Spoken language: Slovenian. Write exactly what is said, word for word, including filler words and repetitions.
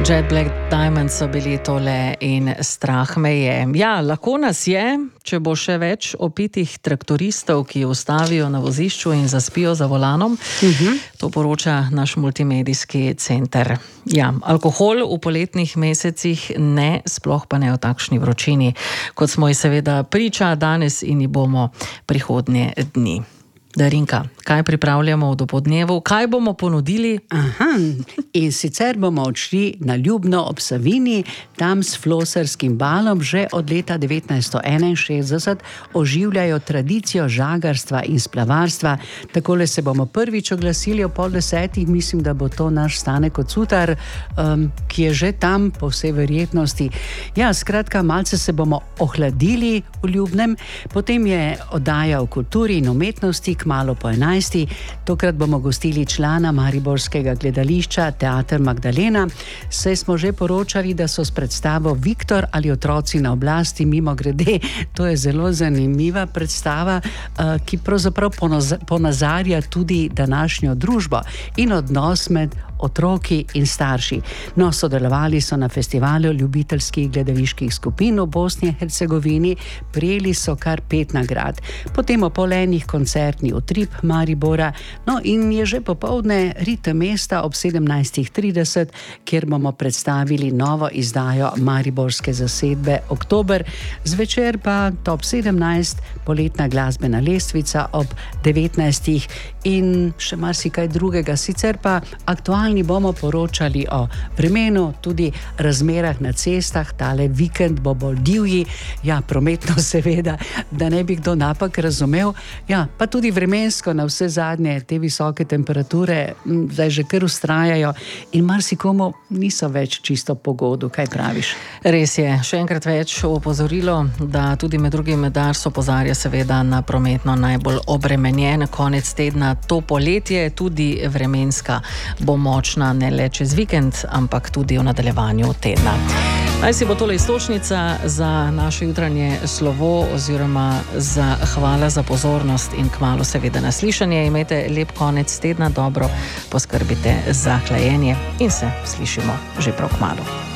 Jet Black Diamonds so bili tole in strah me je. Ja, lahko nas je, če bo še več opitih traktoristov, ki ustavijo na vozišču in zaspijo za volanom. Uh-huh. To poroča naš multimedijski center. Ja, alkohol v poletnih mesecih ne, sploh pa ne v takšni vročini, kot smo ji seveda priča danes in ji bomo prihodnje dni. Darinka, kaj pripravljamo v dopoldnevu, kaj bomo ponudili? Aha, in sicer bomo odšli na Ljubno ob Savinji, tam s flosarskim balom že od leta devetnajststo enainšestdeset oživljajo tradicijo žagarstva in splavarstva. Takole se bomo prvič oglasili o pol desetih, mislim, da bo to naš Stane Kocutar, um, ki je že tam po vsej verjetnosti. Ja, skratka, malce se bomo ohladili v Ljubnem, potem je oddaja o kulturi in umetnosti, kmalu po enajsti. Tokrat bomo gostili člana mariborskega gledališča Teater Magdalena. Saj smo že poročali, da so s predstavo Viktor ali otroci na oblasti, mimo grede. To je zelo zanimiva predstava, ki pravzaprav ponazarja tudi današnjo družbo in odnos med otroki in starši. No, sodelovali so na festivalu ljubiteljskih gledaliških skupin v Bosni in Hercegovini, prijeli so kar pet nagrad. Potem o pol enih koncertni utrip Maribora, no in je že popoldne Ritem mesta ob sedemnajstih trideset, kjer bomo predstavili novo izdajo mariborske zasedbe Oktober, zvečer pa top sedemnajst, poletna glasbena lestvica ob devetnajstih in še marsikaj drugega. Sicer pa aktualni bomo poročali o vremenu, tudi razmerah na cestah, tale vikend bo bolj divji, ja, prometno seveda, da ne bi kdo napak razumel, ja, pa tudi vremensko na vse zadnje, te visoke temperature zdaj že kar ustrajajo in marsikomu niso več čisto pogodu, kaj praviš? Res je, še enkrat več opozorilo, da tudi med drugim Dars opozarja seveda na prometno najbolj obremenjen konec tedna. To poletje, tudi vremenska, bo močna ne le čez vikend, ampak tudi v nadaljevanju tedna. Naj si bo tole iztočnica za naše jutranje slovo oziroma za hvala za pozornost in kmalu seveda naslišanje. Imejte lep konec tedna, dobro poskrbite za hlajenje in se slišimo že prav kmalu.